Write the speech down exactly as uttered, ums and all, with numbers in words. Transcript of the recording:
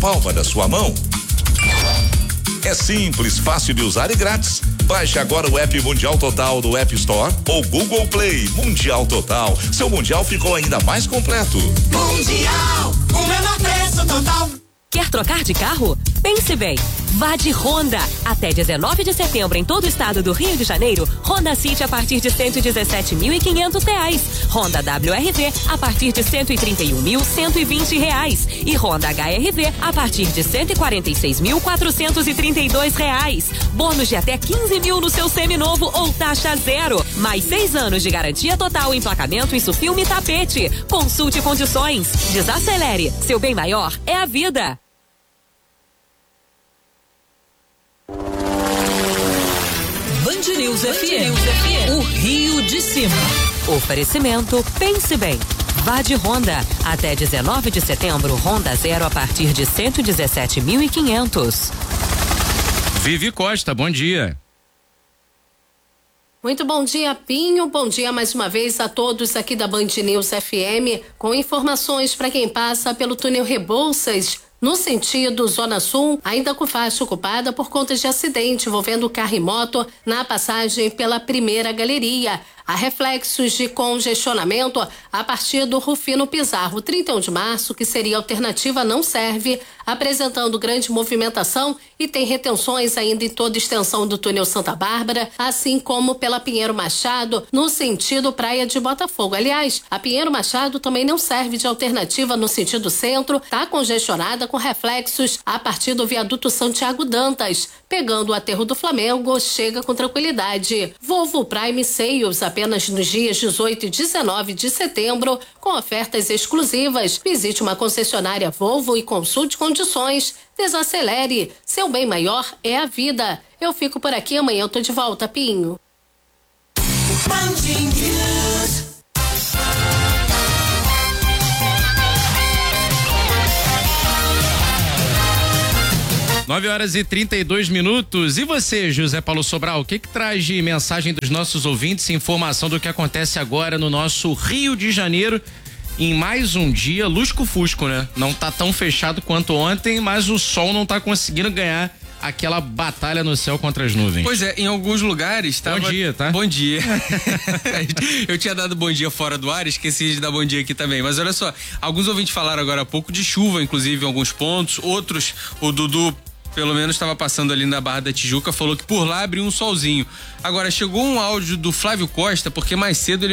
palma da sua mão. É simples, fácil de usar e grátis. Baixe agora o app Mundial Total do App Store ou Google Play. Mundial Total, seu mundial ficou ainda mais completo. Mundial, o menor preço total. Quer trocar de carro? Pense bem. Vá de Honda. Até dezenove de setembro em todo o estado do Rio de Janeiro, Honda City a partir de cento e dezessete mil e quinhentos reais. Honda W R V a partir de cento e trinta e um mil cento e vinte reais. E Honda H R V a partir de cento e quarenta e seis mil quatrocentos e trinta e dois reais. Bônus de até quinze mil no seu seminovo ou taxa zero. Mais seis anos de garantia total, emplacamento, isso filme e tapete. Consulte condições. Desacelere. Seu bem maior é a vida. Band News F M, o Rio de Cima. Oferecimento Pense Bem. Vá de Honda. Até dezenove de setembro, Honda Zero a partir de cento e dezessete mil e quinhentos. Vivi Costa, bom dia. Muito bom dia, Pinho. Bom dia mais uma vez a todos aqui da Band News F M, com informações para quem passa pelo túnel Rebouças, no sentido Zona Sul, ainda com faixa ocupada por conta de acidente envolvendo carro e moto na passagem pela primeira galeria. Há reflexos de congestionamento a partir do Rufino Pizarro. trinta e um de março, que seria alternativa, não serve, apresentando grande movimentação e tem retenções ainda em toda a extensão do túnel Santa Bárbara, assim como pela Pinheiro Machado, no sentido Praia de Botafogo. Aliás, a Pinheiro Machado também não serve de alternativa no sentido centro, está congestionada com reflexos a partir do viaduto Santiago Dantas. Pegando o aterro do Flamengo, chega com tranquilidade. Volvo Prime Sales, apenas nos dias dezoito e dezenove de setembro, com ofertas exclusivas. Visite uma concessionária Volvo e consulte condições. Desacelere. Seu bem maior é a vida. Eu fico por aqui, amanhã eu tô de volta, Pinho. nove horas e trinta e dois minutos. E você, José Paulo Sobral, o que que traz de mensagem dos nossos ouvintes, informação do que acontece agora no nosso Rio de Janeiro, em mais um dia lusco-fusco, né? Não tá tão fechado quanto ontem, mas o sol não tá conseguindo ganhar aquela batalha no céu contra as nuvens. Pois é, em alguns lugares tava... Bom dia, tá? Bom dia. Eu tinha dado bom dia fora do ar, esqueci de dar bom dia aqui também. Mas olha só, alguns ouvintes falaram agora há pouco de chuva, inclusive em alguns pontos. Outros, o Dudu pelo menos estava passando ali na Barra da Tijuca, falou que por lá abriu um solzinho. Agora, chegou um áudio do Flávio Costa, porque mais cedo ele